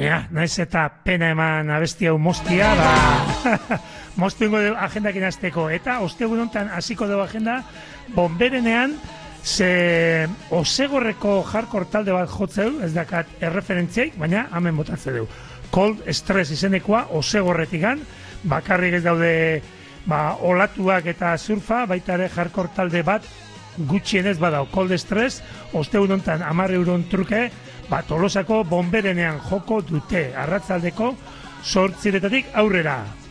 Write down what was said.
Ja, naiz eta pena eman abesti hau mostia, moztu ingo dugu agendakin azteko. Eta ostegun honetan hasiko dugu agenda, Bonberenean, ze osegorreko hardcore talde bat jotzeu, ez dakat erreferentziaik, baina hemen botatze dugu. Cold Stress izenekoa osegorretikan, bakarrik ez daude olatuak eta surfa, baita ere hardcore talde bat gutxienez badau. Cold Stress, ostegun honetan 10 euron truke, Tolosako Bonberenean joko dute, arratsaldeko 8 aurrera.